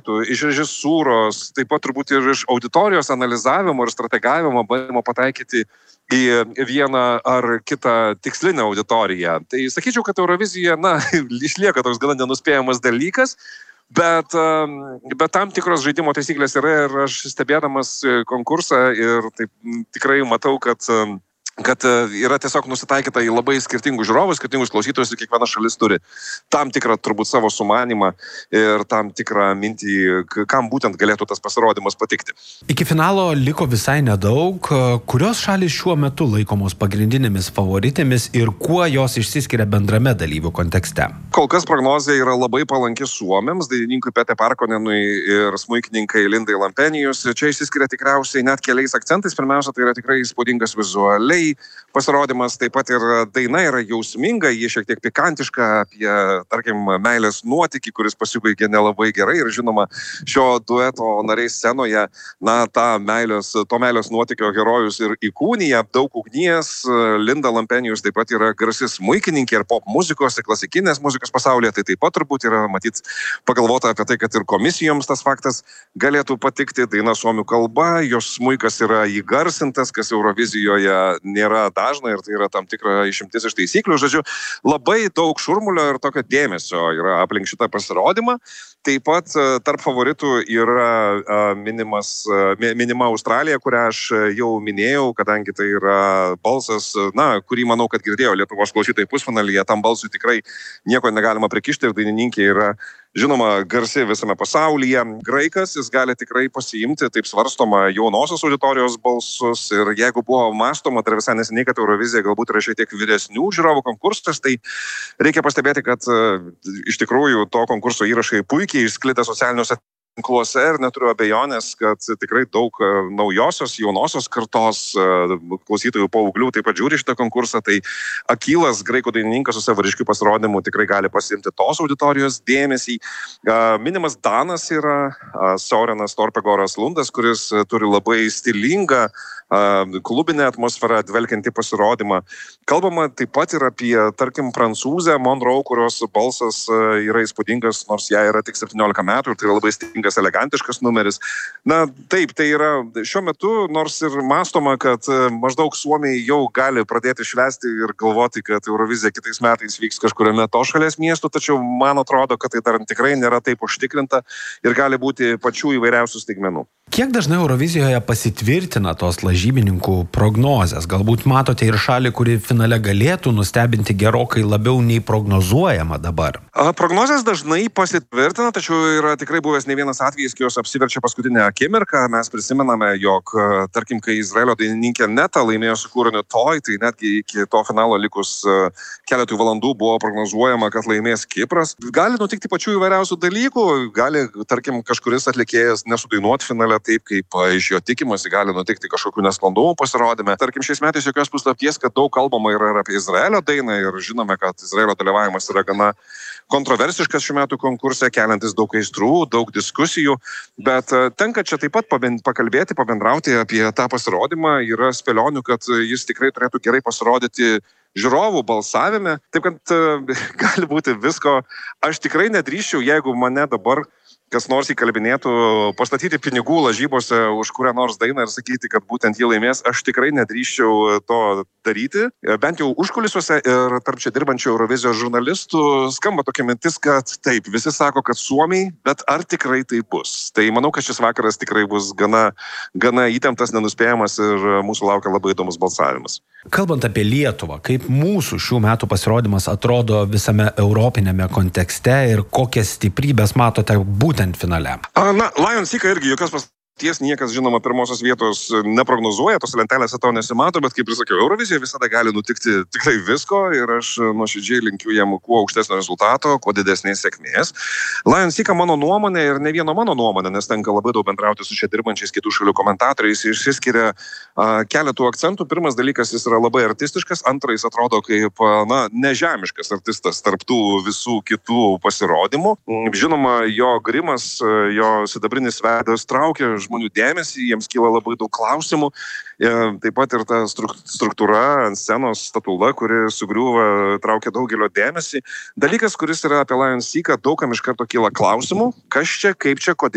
aspektų, iš režisūros, taip pat turbūt ir iš auditorijos analizavimo ir strategavimo bandymo pataikyti į vieną ar kitą tikslinę auditoriją. Tai sakyčiau, kad Eurovizija, išlieka toks gana nenuspėjamas dalykas, bet tam tikros žaidimo taisyklės yra ir aš stebėdamas konkursą ir taip tikrai matau, kad yra tiesiog nusitaikyta į labai skirtingus žiūrovus, skirtingus klausytojus ir kiekviena šalis turi tam tikrą turbūt savo sumanimą ir tam tikrą mintį, kam būtent galėtų tas pasirodymas patikti. Iki finalo liko visai nedaug. Kurios šalis šiuo metu laikomos pagrindinėmis favoritėmis ir kuo jos išsiskiria bendrame dalyvių kontekste? Kol kas prognozija yra labai palanki suomiams, dainininkui Pete Parkonenui ir smuikininkai Lindai Lampenijus. Čia išsiskiria tikriausiai net keliais akcentais. Pirmiausia, tai yra tikrai įspūdingas vizualiai pasirodymas, taip pat ir daina yra jausminga, ji šiek tiek pikantiška apie, tarkim, meilės nuotykį, kuris pasibaigė nelabai gerai ir žinoma, šio dueto nariai scenoje, to meilės nuotykio herojus ir įkūnija, daug ugnies. Linda Lampenijus taip pat yra garsi smuikininkė ir pop muzikos, ir klasikinės muzikos pasaulyje, tai taip pat turbūt yra, matyt, pagalvota apie tai, kad ir komisijoms tas faktas galėtų patikti. Daina suomių kalba, jos smuikas yra įgarsintas, kas Eurovizijoje nėra dažna ir tai yra tam tikra išimtis iš taisyklių. Žodžiu, labai daug šurmulio ir tokio dėmesio yra aplink šitą pasirodymą. Taip pat tarp favoritų yra minima Australija, kurią aš jau minėjau, kadangi tai yra balsas, kurį manau, kad girdėjo Lietuvos klausytojai pusfinalyje. Tam balsui tikrai nieko negalima prikišti ir dainininkė yra žinoma garsi visame pasaulyje. Graikas, jis gali tikrai pasiimti, taip svarstoma, jaunosios auditorijos balsus ir jeigu buvo mąstoma dar visai neseniai, kad Eurovizija galbūt yra šiek tiek vyresnių žiūrovų konkursas, tai reikia pastebėti, kad iš tikrųjų to konkurso įrašai puikiai išsklidę socialiniuose tinkluose ir neturiu abejonės, kad tikrai daug naujosios, jaunosios kartos klausytojų paauglių taip pat žiūri šitą konkursą, tai Akylas, graikų dainininkas su savo ryškiu pasirodymu tikrai gali pasiimti tos auditorijos dėmesį. Minimas Danas yra Sorenas Torpegoras Lundas, kuris turi labai stilingą klubinę atmosferą, dvelkiantį pasirodymą. Kalbama taip pat ir apie, tarkim, prancūzę Monroe, kurios balsas yra įspūdingas, nors jai yra tik 17 metų ir tai yra labai stillingas, elegantiškas numeris. Taip, tai yra šiuo metu, nors ir mąstoma, kad maždaug suomiai jau gali pradėti švęsti ir galvoti, kad Eurovizija kitais metais vyks kažkuriame to šalies miestų, tačiau man atrodo, kad tai dar tikrai nėra taip užtikrinta ir gali būti pačių įvairiausių staigmenų. Kiek dažnai Eurovizijoje pasitvirtina tos lažybininkų prognozės? Galbūt matote ir šalį, kuri finale galėtų nustebinti gerokai labiau nei prognozuojama dabar? Prognozės dažnai pasitvirtina, tačiau yra tikrai buvęs ne vienas atvejis, kai jos apsiverčia paskutinę akimirką. Mes prisimename, jog, tarkim, kai Izraelio dainininkė Neta laimėjo su kūriniu Toy, tai netgi iki to finalo likus keletui valandų buvo prognozuojama, kad laimės Kipras. Gali nutikti pačių įvairiausių dalykų, gali, tarkim, kažkuris atlikėjas nesudainuoti finale taip, kaip iš jo tikimasi, gali nutikti kažkokių nesklandumų pasirodyme. Tarkim, šiais metais jokios paslapties, kad daug kalbama yra apie Izraelio dainą ir žinome, kad Izraelio dalyvavimas yra gana kontroversiškas šių metų konkurse, keliantis daug aistrų, daug diskusijų, bet tenka čia taip pat pakalbėti, pabendrauti apie tą pasirodymą. Yra spėlionių, kad jis tikrai turėtų gerai pasirodyti žiūrovų balsavime, taip kad gali būti visko. Aš tikrai nedrįsčiau, jeigu mane dabar kas nors įkalbinėtų pastatyti pinigų lažybose už kurią nors dainą ir sakyti, kad būtent jį laimės, aš tikrai nedrįsčiau to daryti. Bent jau užkulisiuose ir tarp čia dirbančių Eurovizijos žurnalistų skamba tokia mintis, kad taip, visi sako, kad suomiai, bet ar tikrai tai bus? Tai manau, kad šis vakaras tikrai bus gana įtemptas, nenuspėjamas ir mūsų laukia labai įdomus balsavimas. Kalbant apie Lietuvą, kaip mūsų šių metų pasirodymas atrodo visame europinėme kontekste ir kokias stiprybės matote būtent finale? Lion Sika irgi jokios niekas, žinoma, pirmosios vietos neprognozuoja, tos lentelėse to nesimato, bet kaip ir sakiau, Eurovizija visada gali nutikti tikrai visko ir aš nuoširdžiai linkiu jam kuo aukštesnio rezultato, kuo didesnės sėkmės. Lion Sika, mano nuomonė ir ne vieno mano nuomonė, nes tenka labai daug bendrauti su čia dirbančiais kitų šalių komentatoriais, išsiskiria keletų akcentų. Pirmas dalykas, jis yra labai artistiškas, antras atrodo kaip nežemiškas artistas tarp tų visų kitų pasirodymų. Žinoma, jo grimas, jo sidabrinis veidas traukia žmonių dėmesį, jiems kyla labai daug klausimų. Taip pat ir ta struktūra ant scenos, statula, kuri sugriūva, traukia daugelio dėmesį. Dalykas, kuris yra apie Lion Sika, daugam iš karto kyla klausimų, kas čia, kaip čia, kodėl.